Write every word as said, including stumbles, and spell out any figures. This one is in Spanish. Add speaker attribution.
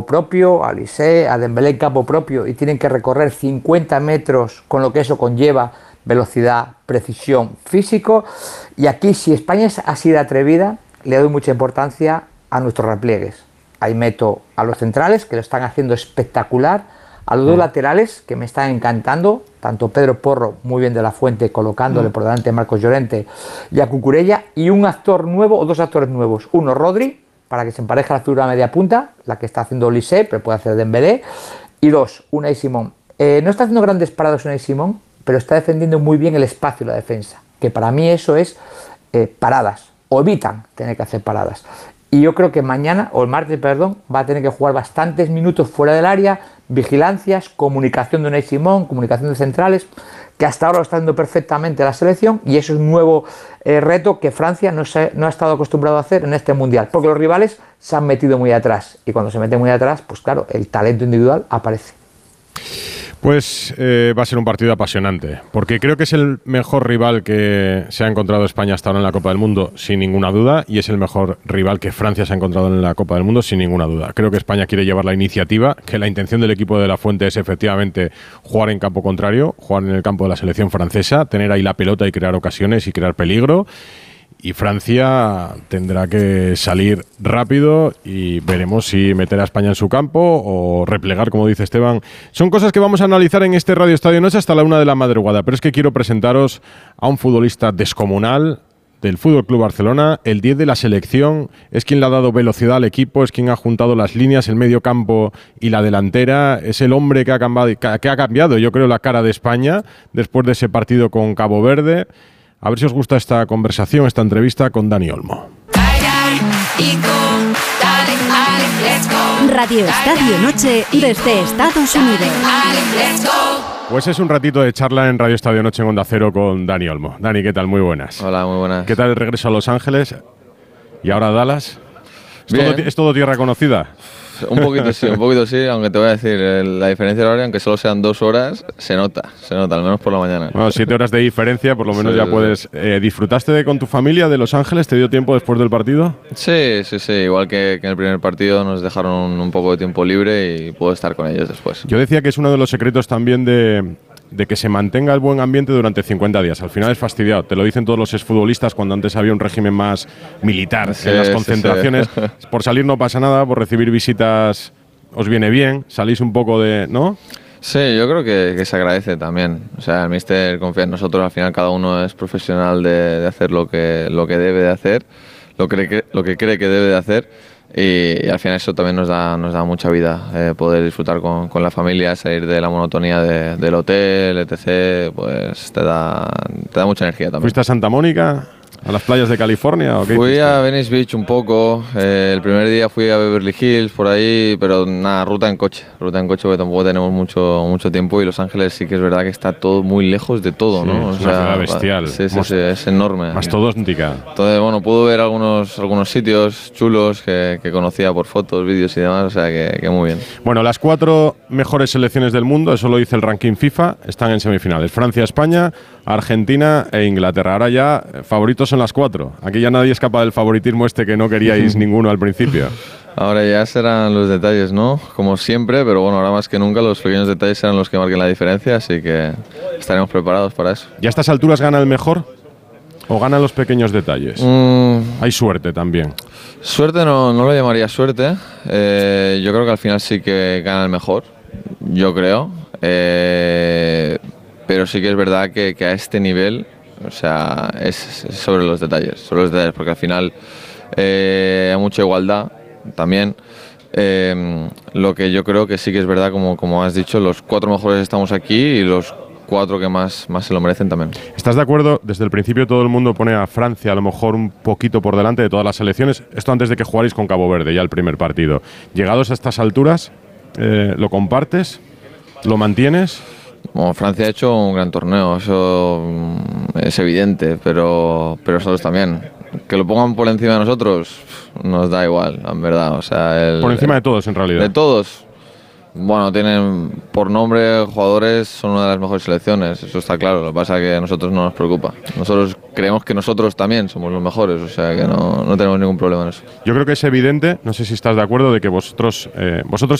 Speaker 1: propio, a Olise, a Dembélé en campo propio y tienen que recorrer cincuenta metros con lo que eso conlleva, velocidad, precisión, físico. Y aquí, si España es así de atrevida, le doy mucha importancia a nuestros repliegues. Ahí meto a los centrales, que lo están haciendo espectacular, a los dos mm. laterales, que me están encantando, tanto Pedro Porro, muy bien de la Fuente, colocándole mm. por delante a Marcos Llorente, y a Cucurella, y un actor nuevo, o dos actores nuevos. Uno, Rodri, para que se empareje la figura media punta, la que está haciendo Olise, pero puede hacer Dembélé. Y dos, Unai Simón. Eh, no está haciendo grandes paradas Unai Simón, pero está defendiendo muy bien el espacio y la defensa, que para mí eso es eh, paradas, o evitan tener que hacer paradas. Y yo creo que mañana, o el martes, perdón, va a tener que jugar bastantes minutos fuera del área, vigilancias, comunicación de Unai Simón, comunicación de centrales, que hasta ahora lo está haciendo perfectamente la selección, y eso es un nuevo eh, reto que Francia no, se, no ha estado acostumbrado a hacer en este Mundial, porque los rivales se han metido muy atrás, y cuando se meten muy atrás, pues claro, el talento individual aparece.
Speaker 2: Pues eh, va a ser un partido apasionante, porque creo que es el mejor rival que se ha encontrado España hasta ahora en la Copa del Mundo, sin ninguna duda, y es el mejor rival que Francia se ha encontrado en la Copa del Mundo, sin ninguna duda. Creo que España quiere llevar la iniciativa, que la intención del equipo de la Fuente es efectivamente jugar en campo contrario, jugar en el campo de la selección francesa, tener ahí la pelota y crear ocasiones y crear peligro. Y Francia tendrá que salir rápido y veremos si meter a España en su campo o replegar, como dice Esteban. Son cosas que vamos a analizar en este Radio Estadio Noche hasta la una de la madrugada, pero es que quiero presentaros a un futbolista descomunal del F C Barcelona, el diez de la selección, es quien le ha dado velocidad al equipo, es quien ha juntado las líneas, el medio campo y la delantera, es el hombre que ha cambiado, que ha cambiado yo creo, la cara de España después de ese partido con Cabo Verde. A ver si os gusta esta conversación, esta entrevista con Dani Olmo.
Speaker 3: Radio Estadio Noche desde Estados Unidos.
Speaker 2: Pues es un ratito de charla en Radio Estadio Noche en Onda Cero con Dani Olmo. Dani, ¿qué tal? Muy buenas.
Speaker 4: Hola, muy buenas.
Speaker 2: ¿Qué tal el regreso a Los Ángeles y ahora a Dallas? ¿Es
Speaker 4: Bien.
Speaker 2: todo, ¿Es todo tierra conocida?
Speaker 4: Un poquito sí, un poquito sí, aunque te voy a decir, la diferencia horaria, aunque solo sean dos horas, se nota, se nota, al menos por la mañana.
Speaker 2: Bueno, siete horas de diferencia, por lo menos sí, ya puedes... Eh, ¿Disfrutaste de, con tu familia de Los Ángeles? ¿Te dio tiempo después del partido?
Speaker 4: Sí, sí, sí, igual que, que en el primer partido nos dejaron un, un poco de tiempo libre y puedo estar con ellos después.
Speaker 2: Yo decía que es uno de los secretos también de... de que se mantenga el buen ambiente durante cincuenta días. Al final es fastidiado. Te lo dicen todos los exfutbolistas cuando antes había un régimen más militar. Sí, en las concentraciones, sí, sí. Por salir no pasa nada, por recibir visitas os viene bien, salís un poco de... ¿no?
Speaker 4: Sí, yo creo que, que se agradece también. O sea, el míster confía en nosotros, al final cada uno es profesional de, de hacer lo que, lo que debe de hacer, lo que, lo que cree que debe de hacer. Y, y al final eso también nos da, nos da mucha vida, eh, poder disfrutar con, con la familia, salir de la monotonía de, del hotel, etcétera, pues te da, te da mucha energía también.
Speaker 2: ¿Fuiste a Santa Mónica? ¿A las playas de California? ¿O qué
Speaker 4: fui
Speaker 2: hiciste?
Speaker 4: A Venice Beach un poco, eh, el primer día fui a Beverly Hills, por ahí, pero nada, ruta en coche, ruta en coche porque tampoco tenemos mucho, mucho tiempo y Los Ángeles sí que es verdad que está todo muy lejos de todo,
Speaker 2: sí,
Speaker 4: ¿no?
Speaker 2: Es
Speaker 4: o
Speaker 2: una
Speaker 4: sea,
Speaker 2: ciudad bestial.
Speaker 4: Sí, sí, sí, es enorme.
Speaker 2: Mastodóntica.
Speaker 4: Entonces, bueno, pude ver algunos, algunos sitios chulos que, que conocía por fotos, vídeos y demás, o sea que, que muy bien.
Speaker 2: Bueno, las cuatro mejores selecciones del mundo, eso lo dice el ranking FIFA, están en semifinales. Francia, España, Argentina e Inglaterra. Ahora ya favoritos son las cuatro. Aquí ya nadie escapa del favoritismo este que no queríais ninguno al principio.
Speaker 4: Ahora ya serán los detalles, ¿no? Como siempre, pero bueno, ahora más que nunca los pequeños detalles serán los que marquen la diferencia, así que estaremos preparados para eso.
Speaker 2: ¿Y a estas alturas gana el mejor o ganan los pequeños detalles?
Speaker 4: Mm,
Speaker 2: Hay suerte también.
Speaker 4: Suerte no, no lo llamaría suerte. Eh, yo creo que al final sí que gana el mejor, yo creo. Eh, pero sí que es verdad que, que a este nivel... O sea, es sobre los detalles, sobre los detalles, porque al final eh, hay mucha igualdad también. Eh, lo que yo creo que sí que es verdad, como, como has dicho, los cuatro mejores estamos aquí y los cuatro que más, más se lo merecen también.
Speaker 2: ¿Estás de acuerdo? Desde el principio todo el mundo pone a Francia a lo mejor un poquito por delante de todas las selecciones. Esto antes de que jugarais con Cabo Verde, ya el primer partido. Llegados a estas alturas, eh, ¿lo compartes? ¿Lo mantienes?
Speaker 4: Bueno, Francia ha hecho un gran torneo, eso es evidente, pero, pero nosotros también. Que lo pongan por encima de nosotros nos da igual, en verdad. O sea, el,
Speaker 2: por encima
Speaker 4: el,
Speaker 2: de todos, en realidad.
Speaker 4: De todos. Bueno, tienen por nombre jugadores, son una de las mejores selecciones, eso está claro. Lo que pasa es que a nosotros no nos preocupa. Nosotros creemos que nosotros también somos los mejores, o sea que no, no tenemos ningún problema en eso.
Speaker 2: Yo creo que es evidente, no sé si estás de acuerdo, de que vosotros, eh, vosotros